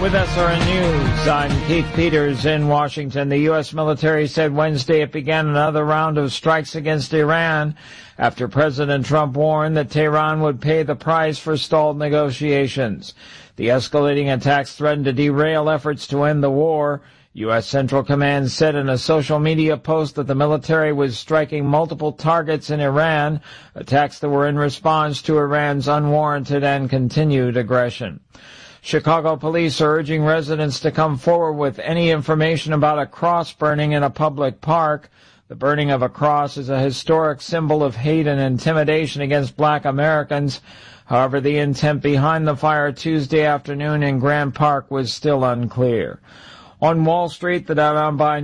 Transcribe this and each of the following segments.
With SRN News, I'm Keith Peters in Washington. The U.S. military said Wednesday it began another round of strikes against Iran after President Trump warned that Tehran would pay the price for stalled negotiations. The escalating attacks threatened to derail efforts to end the war. U.S. Central Command said in a social media post that the military was striking multiple targets in Iran, attacks that were in response to Iran's unwarranted and continued aggression. Chicago police are urging residents to come forward with any information about a cross burning in a public park. The burning of a cross is a historic symbol of hate and intimidation against black Americans. However, the intent behind the fire Tuesday afternoon in Grant Park was still unclear. On Wall Street, the Dow down by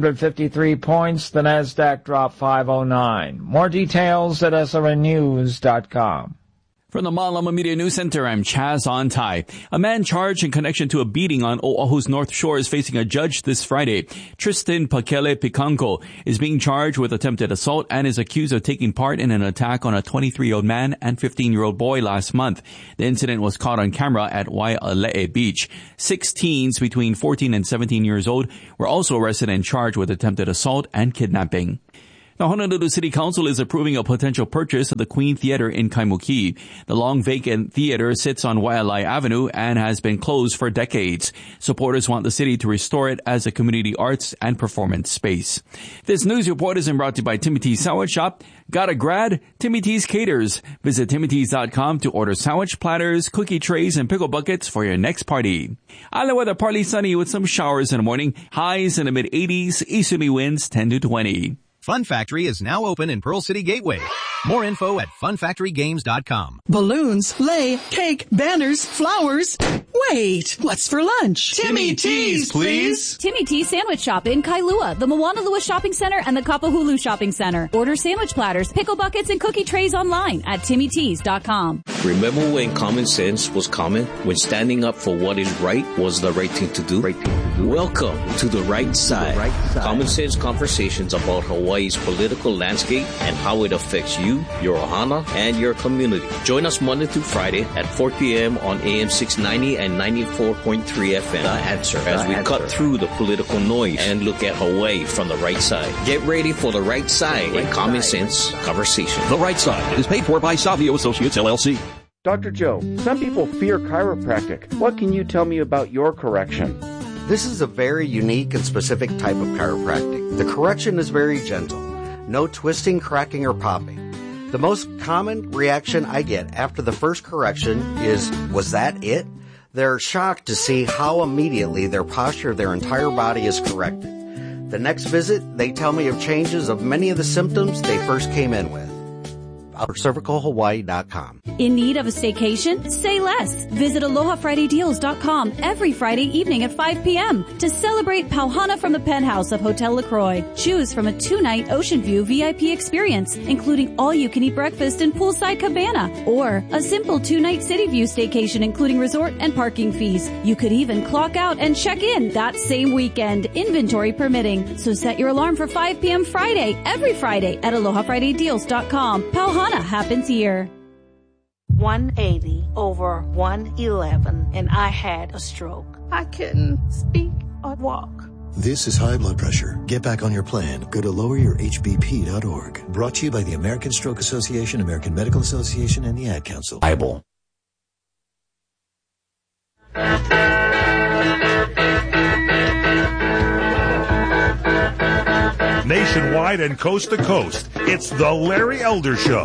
953 points. The Nasdaq dropped 509. More details at srnnews.com. From the Malama Media News Center, I'm Chaz Ontai. A man charged in connection to a beating on Oahu's North Shore is facing a judge this Friday. Tristan Pakele Picanco is being charged with attempted assault and is accused of taking part in an attack on a 23-year-old man and 15-year-old boy last month. The incident was caught on camera at Waiale'e Beach. 6 teens between 14 and 17 years old were also arrested and charged with attempted assault and kidnapping. Now, Honolulu City Council is approving a potential purchase of the Queen Theater in Kaimuki. The long-vacant theater sits on Waialae Avenue and has been closed for decades. Supporters want the city to restore it as a community arts and performance space. This news report is brought to you by Timmy T's Sandwich Shop. Got a grad? Timmy T's caters. Visit TimmyT's.com to order sandwich platters, cookie trays, and pickle buckets for your next party. Island weather partly sunny with some showers in the morning. Highs in the mid-80s. Easterly winds 10 to 20. Fun Factory is now open in Pearl City Gateway. More info at funfactorygames.com. Balloons, sleigh, cake, banners, flowers. Wait, what's for lunch? Timmy T's, please. Timmy T's Sandwich Shop in Kailua, the Moanalua Shopping Center, and the Kapahulu Shopping Center. Order sandwich platters, pickle buckets, and cookie trays online at TimmyT's.com. Remember when common sense was common? When standing up for what is right was the right thing to do? Welcome to The Right Side. Common sense conversations about Hawaii's political landscape and how it affects you, your ohana, and your community. Join us Monday through Friday at 4 p.m. on AM 690 and 94.3 FM. The Answer, as we cut through the political noise and look at Hawaii from the right side. Get ready for The Right Side in Common Sense Conversation. The Right Side is paid for by Savio Associates, LLC. Dr. Joe, some people fear chiropractic. What can you tell me about your correction? This is a very unique and specific type of chiropractic. The correction is very gentle. No twisting, cracking, or popping. The most common reaction I get after the first correction is, was that it? They're shocked to see how immediately their posture of their entire body is corrected. The next visit, they tell me of changes of many of the symptoms they first came in with. CervicalHawaii.com. In need of a staycation? Say less. Visit AlohaFridayDeals.com every Friday evening at 5 p.m. to celebrate Pauhana from the penthouse of Hotel LaCroix. Choose from a 2-night Ocean View VIP experience, including all-you-can-eat breakfast and poolside cabana, or a simple 2-night City View staycation, including resort and parking fees. You could even clock out and check in that same weekend, inventory permitting. So set your alarm for 5 p.m. Friday, every Friday at AlohaFridayDeals.com. Pauhana happens here. 180 over 111, and I had a stroke. I couldn't speak or walk. This is high blood pressure. Get back on your plan. Go to loweryourhbp.org. Brought to you by the American Stroke Association, American Medical Association, and the Ad Council. Bible. Nationwide and coast to coast, it's the Larry Elder Show.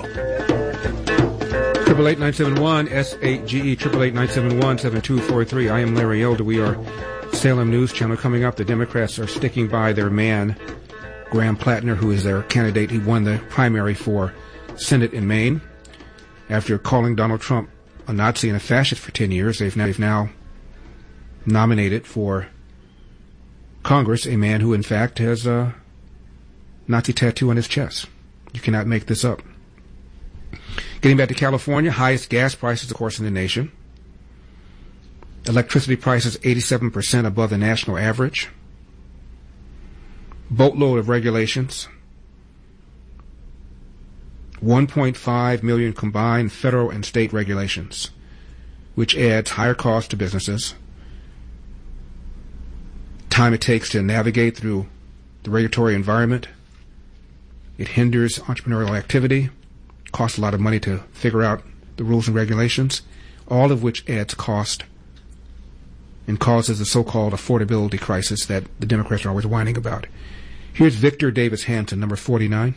888-971-SAGE, 888-971-7243. I am Larry Elder. We are Salem News Channel. Coming up, the Democrats are sticking by their man, Graham Plattner, who is their candidate. He won the primary for Senate in Maine. After calling Donald Trump a Nazi and a fascist for 10 years, they've now nominated for Congress a man who, in fact, has a Nazi tattoo on his chest. You cannot make this up. Getting back to California, highest gas prices, of course, in the nation. Electricity prices 87% above the national average. Boatload of regulations. 1.5 million combined federal and state regulations, which adds higher costs to businesses. time it takes to navigate through the regulatory environment. It hinders entrepreneurial activity, costs a lot of money to figure out the rules and regulations, all of which adds cost and causes the so-called affordability crisis that the Democrats are always whining about. Here's Victor Davis Hanson, number 49.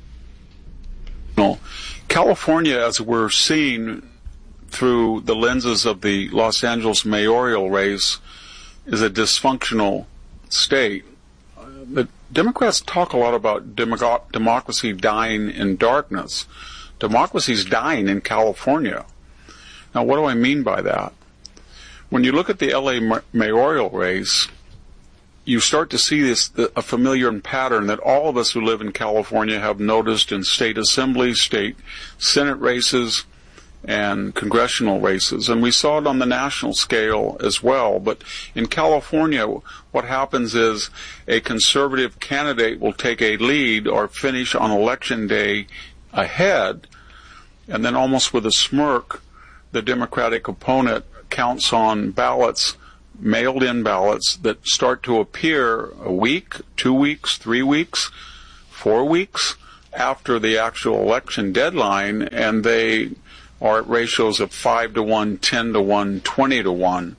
California, as we're seeing through the lenses of the Los Angeles mayoral race, is a dysfunctional state. The Democrats talk a lot about democracy dying in darkness. Democracy's dying in California. Now, what do I mean by that? When you look at the LA mayoral race, you start to see a familiar pattern that all of us who live in California have noticed in state assembly, state senate races, and congressional races. And we saw it on the national scale as well. But in California, what happens is a conservative candidate will take a lead or finish on election day ahead, and then almost with a smirk, the Democratic opponent counts on ballots, mailed-in ballots, that start to appear a week, 2 weeks, 3 weeks, 4 weeks after the actual election deadline, and they are at ratios of 5-1, 10-1, 20-1.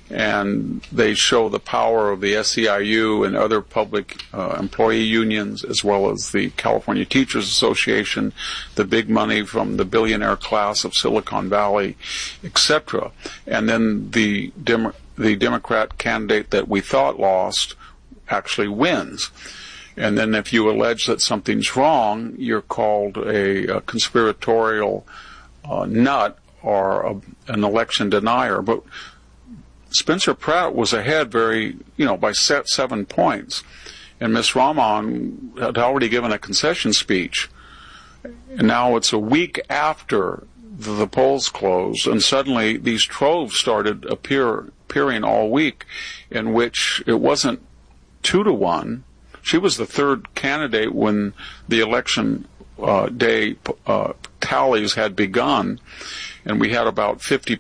And they show the power of the SEIU and other public employee unions, as well as the California Teachers Association, the big money from the billionaire class of Silicon Valley, etc. And then the Democrat candidate that we thought lost actually wins. And then if you allege that something's wrong, you're called a conspiratorial nut or an election denier. But Spencer Pratt was ahead by 7 points. And Ms. Rahman had already given a concession speech. And now it's a week after the polls closed, and suddenly these troves started appearing all week, in which it wasn't 2-1. She was the third candidate when the election day tallies had begun, and we had about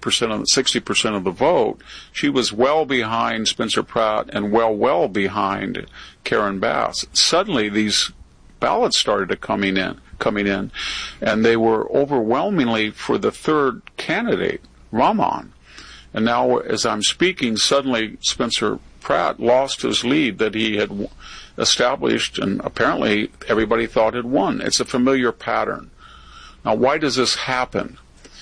60% of the vote. She was well behind Spencer Pratt and well behind Karen Bass. Suddenly these ballots started coming in, and they were overwhelmingly for the third candidate, Rahman. And now, as I'm speaking, suddenly Spencer Pratt lost his lead that he had established, and apparently everybody thought had won. It's a familiar pattern. Now, why does this happen?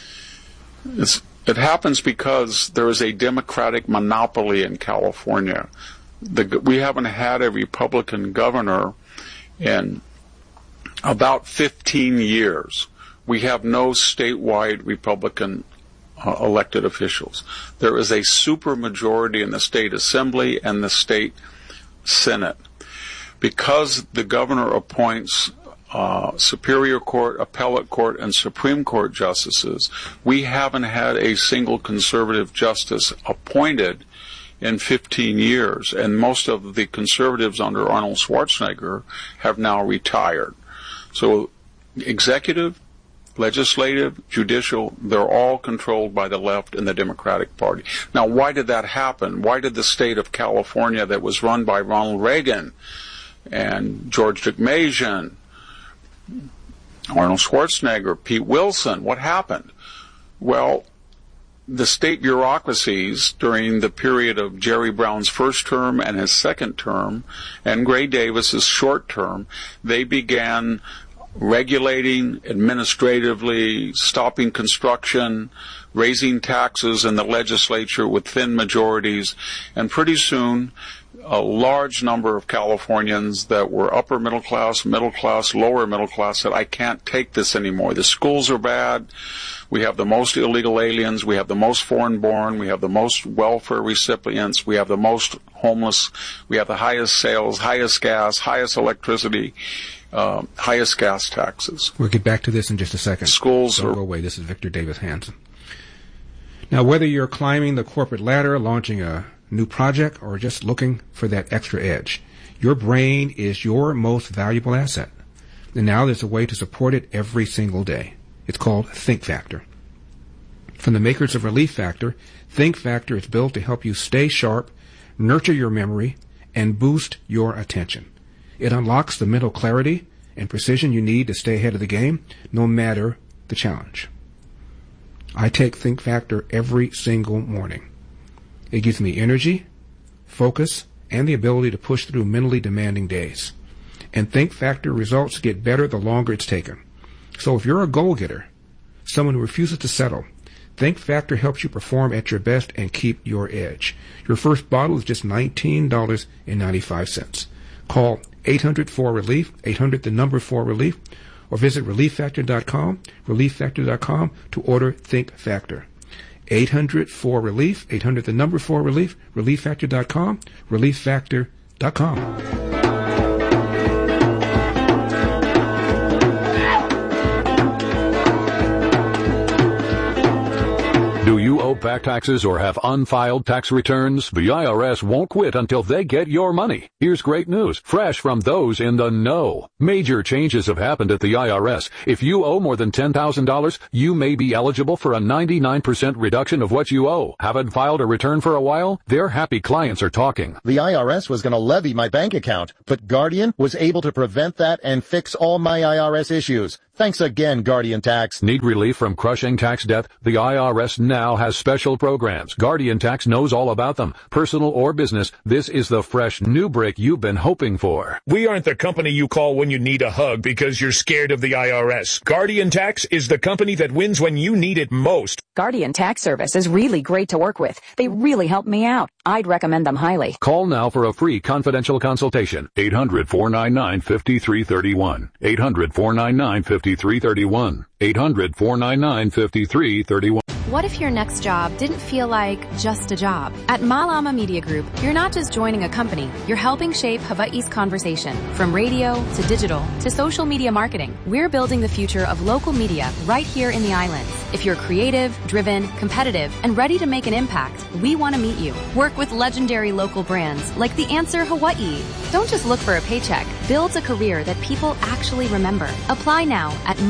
It happens because there is a Democratic monopoly in California. We haven't had a Republican governor in about 15 years. We have no statewide Republican elected officials. There is a supermajority in the state assembly and the state senate. Because the governor appoints Superior Court, Appellate Court, and Supreme Court justices, we haven't had a single conservative justice appointed in 15 years, and most of the conservatives under Arnold Schwarzenegger have now retired. So executive, legislative, judicial, they're all controlled by the left and the Democratic Party. Now, why did that happen? Why did the state of California that was run by Ronald Reagan and George Dugmasian, Arnold Schwarzenegger, Pete Wilson, what happened? Well, the state bureaucracies during the period of Jerry Brown's first term and his second term and Gray Davis's short term, they began regulating administratively, stopping construction, raising taxes in the legislature with thin majorities, and pretty soon a large number of Californians that were upper middle class, lower middle class said, I can't take this anymore. The schools are bad. We have the most illegal aliens. We have the most foreign-born. We have the most welfare recipients. We have the most homeless. We have the highest sales, highest gas, highest electricity, highest gas taxes. We'll get back to this in just a second. Schools Don't go away. This is Victor Davis Hanson. Now, whether you're climbing the corporate ladder, launching a new project, or just looking for that extra edge, your brain is your most valuable asset. And now there's a way to support it every single day. It's called Think Factor. From the makers of Relief Factor, Think Factor is built to help you stay sharp, nurture your memory, and boost your attention. It unlocks the mental clarity and precision you need to stay ahead of the game, no matter the challenge. I take Think Factor every single morning. It gives me energy, focus, and the ability to push through mentally demanding days. And Think Factor results get better the longer it's taken. So if you're a goal-getter, someone who refuses to settle, Think Factor helps you perform at your best and keep your edge. Your first bottle is just $19.95. Call 800-4RELIEF, 800-4RELIEF, or visit ReliefFactor.com, ReliefFactor.com to order Think Factor. 800-4RELIEF, 800-4RELIEF, ReliefFactor.com, ReliefFactor.com. Do you owe back taxes or have unfiled tax returns? The IRS won't quit until they get your money. Here's great news, fresh from those in the know. Major changes have happened at the IRS. If you owe more than $10,000, you may be eligible for a 99% reduction of what you owe. Haven't filed a return for a while? Their happy clients are talking. The IRS was going to levy my bank account, but Guardian was able to prevent that and fix all my IRS issues. Thanks again, Guardian Tax. Need relief from crushing tax debt? The IRS now has special programs. Guardian Tax knows all about them. Personal or business, this is the fresh new break you've been hoping for. We aren't the company you call when you need a hug because you're scared of the IRS. Guardian Tax is the company that wins when you need it most. Guardian Tax Service is really great to work with. They really help me out. I'd recommend them highly. Call now for a free confidential consultation. 800-499-5331. 800-499-5331. 800-499-5331. What if your next job didn't feel like just a job? At Malama Media Group, you're not just joining a company, you're helping shape Hawaii's conversation. From radio to digital to social media marketing, we're building the future of local media right here in the islands. If you're creative, driven, competitive, and ready to make an impact, we want to meet you. Work with legendary local brands like The Answer Hawaii. Don't just look for a paycheck. Build a career that people actually remember. Apply now at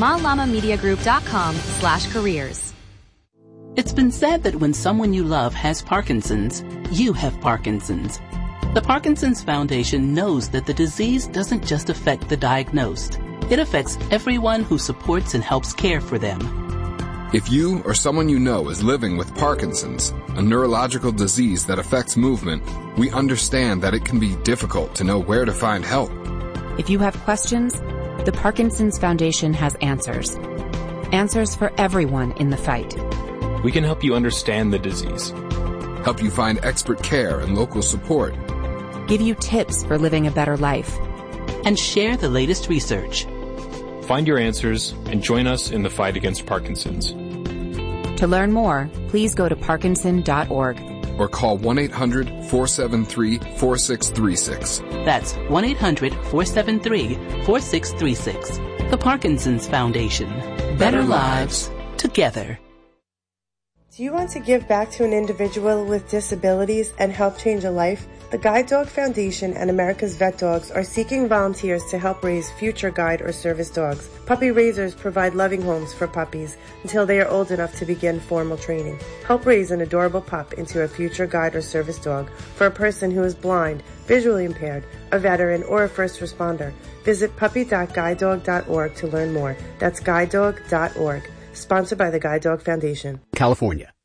malamamediagroup.com/careers. It's been said that when someone you love has Parkinson's, you have Parkinson's. The Parkinson's Foundation knows that the disease doesn't just affect the diagnosed. It affects everyone who supports and helps care for them. If you or someone you know is living with Parkinson's, a neurological disease that affects movement, we understand that it can be difficult to know where to find help. If you have questions, the Parkinson's Foundation has answers. Answers for everyone in the fight. We can help you understand the disease. Help you find expert care and local support. Give you tips for living a better life. And share the latest research. Find your answers and join us in the fight against Parkinson's. To learn more, please go to parkinson.org. Or call 1-800-473-4636. That's 1-800-473-4636. The Parkinson's Foundation. Better lives together. Do you want to give back to an individual with disabilities and help change a life? The Guide Dog Foundation and America's Vet Dogs are seeking volunteers to help raise future guide or service dogs. Puppy raisers provide loving homes for puppies until they are old enough to begin formal training. Help raise an adorable pup into a future guide or service dog for a person who is blind, visually impaired, a veteran, or a first responder. Visit puppy.guidedog.org to learn more. That's guidedog.org. Sponsored by the Guide Dog Foundation. California.